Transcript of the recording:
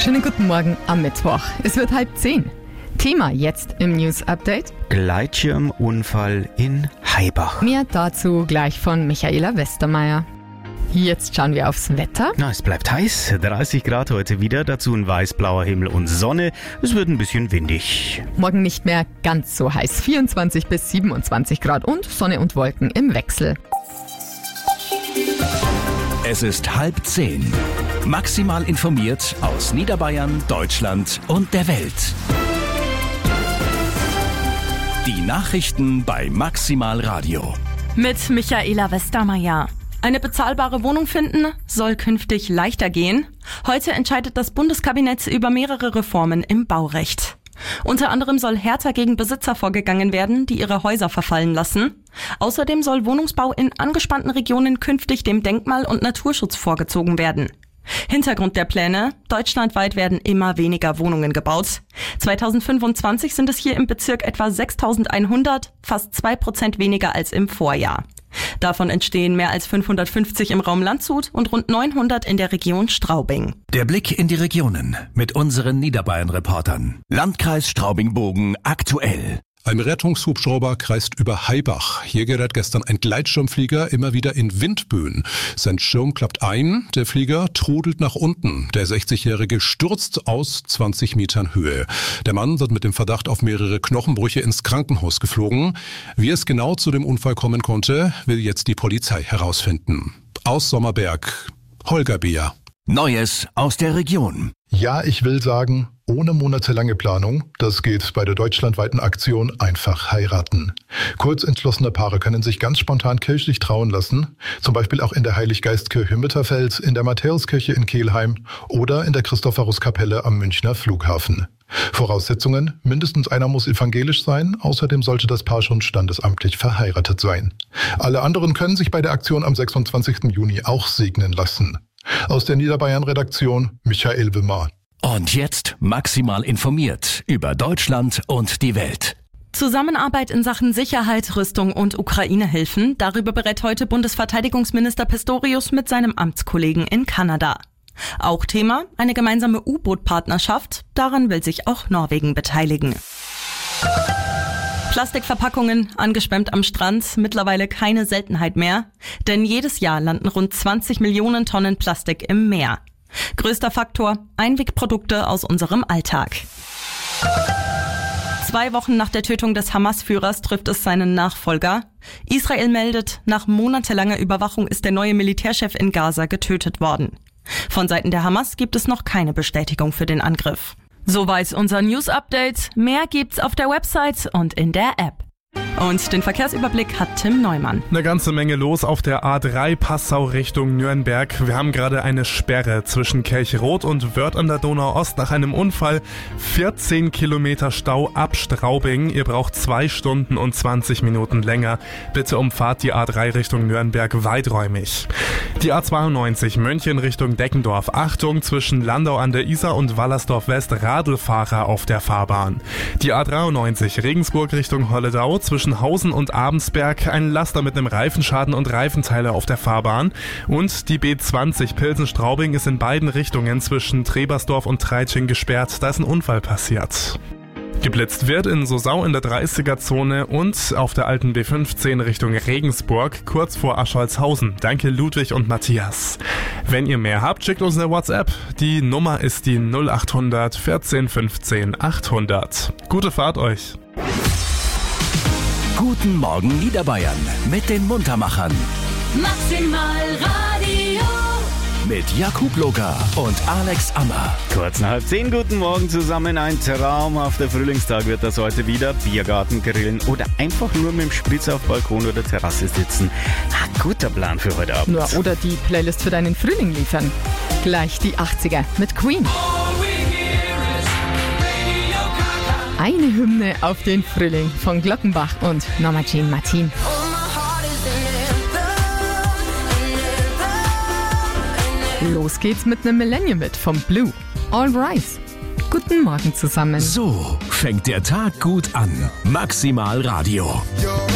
Schönen guten Morgen am Mittwoch. Es wird 9:30. Thema jetzt im News Update. Gleitschirmunfall in Haibach. Mehr dazu gleich von Michaela Westermeier. Jetzt schauen wir aufs Wetter. Es bleibt heiß, 30 Grad heute wieder, dazu ein weiß-blauer Himmel und Sonne. Es wird ein bisschen windig. Morgen nicht mehr ganz so heiß, 24 bis 27 Grad und Sonne und Wolken im Wechsel. Es ist 9:30. Maximal informiert aus Niederbayern, Deutschland und der Welt. Die Nachrichten bei Maximal Radio. Mit Michaela Westermeier. Eine bezahlbare Wohnung finden soll künftig leichter gehen. Heute entscheidet das Bundeskabinett über mehrere Reformen im Baurecht. Unter anderem soll härter gegen Besitzer vorgegangen werden, die ihre Häuser verfallen lassen. Außerdem soll Wohnungsbau in angespannten Regionen künftig dem Denkmal- und Naturschutz vorgezogen werden. Hintergrund der Pläne: Deutschlandweit werden immer weniger Wohnungen gebaut. 2025 sind es hier im Bezirk etwa 6.100, fast 2% weniger als im Vorjahr. Davon entstehen mehr als 550 im Raum Landshut und rund 900 in der Region Straubing. Der Blick in die Regionen mit unseren Niederbayern-Reportern. Landkreis Straubing-Bogen aktuell. Ein Rettungshubschrauber kreist über Haibach. Hier gerät gestern ein Gleitschirmflieger immer wieder in Windböen. Sein Schirm klappt ein, der Flieger trudelt nach unten. Der 60-Jährige stürzt aus 20 Metern Höhe. Der Mann wird mit dem Verdacht auf mehrere Knochenbrüche ins Krankenhaus geflogen. Wie es genau zu dem Unfall kommen konnte, will jetzt die Polizei herausfinden. Aus Sommerberg, Holger Beer. Neues aus der Region. Ja, ich will sagen, ohne monatelange Planung, das geht bei der deutschlandweiten Aktion Einfach heiraten. Kurzentschlossene Paare können sich ganz spontan kirchlich trauen lassen, zum Beispiel auch in der Heiliggeistkirche Mitterfeld, in der Matthäuskirche in Kelheim oder in der Christophoruskapelle am Münchner Flughafen. Voraussetzungen: mindestens einer muss evangelisch sein, außerdem sollte das Paar schon standesamtlich verheiratet sein. Alle anderen können sich bei der Aktion am 26. Juni auch segnen lassen. Aus der Niederbayern-Redaktion Michael Wimmer. Und jetzt maximal informiert über Deutschland und die Welt. Zusammenarbeit in Sachen Sicherheit, Rüstung und Ukraine-Hilfen. Darüber berät heute Bundesverteidigungsminister Pistorius mit seinem Amtskollegen in Kanada. Auch Thema: eine gemeinsame U-Boot-Partnerschaft. Daran will sich auch Norwegen beteiligen. Plastikverpackungen, angeschwemmt am Strand, mittlerweile keine Seltenheit mehr. Denn jedes Jahr landen rund 20 Millionen Tonnen Plastik im Meer. Größter Faktor: Einwegprodukte aus unserem Alltag. 2 Wochen nach der Tötung des Hamas-Führers trifft es seinen Nachfolger. Israel meldet, nach monatelanger Überwachung ist der neue Militärchef in Gaza getötet worden. Von Seiten der Hamas gibt es noch keine Bestätigung für den Angriff. Soweit unser News-Update. Mehr gibt's auf der Website und in der App. Und den Verkehrsüberblick hat Tim Neumann. Eine ganze Menge los auf der A3 Passau Richtung Nürnberg. Wir haben gerade eine Sperre zwischen Kelchroth und Wörth an der Donau-Ost nach einem Unfall. 14 Kilometer Stau ab Straubing. Ihr braucht 2 Stunden und 20 Minuten länger. Bitte umfahrt die A3 Richtung Nürnberg weiträumig. Die A92 München Richtung Deckendorf. Achtung, zwischen Landau an der Isar und Wallersdorf West Radlfahrer auf der Fahrbahn. Die A93 Regensburg Richtung Holledau. Zwischen Hausen und Abensberg ein Laster mit einem Reifenschaden und Reifenteile auf der Fahrbahn. Und die B20 Pilsen-Straubing ist in beiden Richtungen zwischen Trebersdorf und Treitsching gesperrt. Da ist ein Unfall passiert. Geblitzt wird in Sosau in der 30er-Zone und auf der alten B15 Richtung Regensburg, kurz vor Ascholzhausen. Danke Ludwig und Matthias. Wenn ihr mehr habt, schickt uns eine WhatsApp. Die Nummer ist die 0800 14 15 800. Gute Fahrt euch. Guten Morgen Niederbayern mit den Muntermachern. Maximal Radio. Mit Jakub Locker und Alex Ammer. Kurz nach 9:30, guten Morgen zusammen. Ein traumhafter Frühlingstag wird das heute wieder. Biergarten, Grillen oder einfach nur mit dem Spritz auf Balkon oder Terrasse sitzen. Guter Plan für heute Abend. Ja, oder die Playlist für deinen Frühling liefern. Gleich die 80er mit Queen. Eine Hymne auf den Frühling von Glockenbach und Norma Jean Martin. Los geht's mit einem Millennium-Hit vom Blue. All Rise. Guten Morgen zusammen. So fängt der Tag gut an. Maximal Radio.